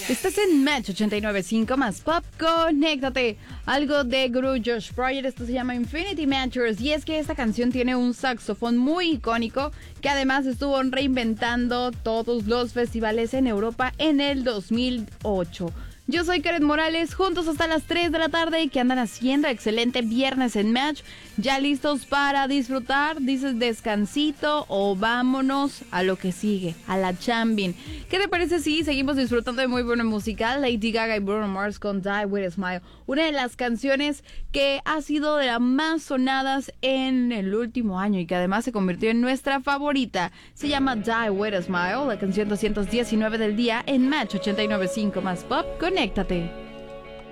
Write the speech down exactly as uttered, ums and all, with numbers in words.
Estás en Match ochenta y nueve punto cinco más Pop, conéctate. Algo de Guru Josh Project, esto se llama Infinity Matchers. Y es que esta canción tiene un saxofón muy icónico que además estuvo reinventando todos los festivales en Europa en el dos mil ocho. Yo soy Karen Morales, juntos hasta las tres de la tarde. ¿Qué andan haciendo? Excelente viernes en Match. ¿Ya listos para disfrutar? ¿Dices descansito o vámonos a lo que sigue? A la chambin. ¿Qué te parece si seguimos disfrutando de muy buena música? Lady Gaga y Bruno Mars con Die With a Smile. Una de las canciones que ha sido de las más sonadas en el último año y que además se convirtió en nuestra favorita. Se llama Die With a Smile, la canción doscientos diecinueve del día en Match ochenta y nueve punto cinco más Pop. Conéctate.